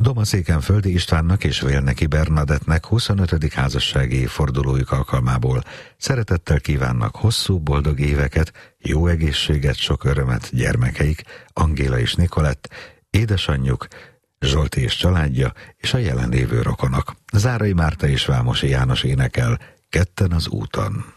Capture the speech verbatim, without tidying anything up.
Domaszékenföldi Istvánnak és Vélneki Bernadettnek huszonötödik házassági évfordulójuk alkalmából szeretettel kívánnak hosszú, boldog éveket, jó egészséget, sok örömet gyermekeik, Angéla és Nikolett, édesanyjuk, Zsolti és családja, és a jelenlévő rokonok. Zárai Márta és Vámosi János énekel Ketten az úton.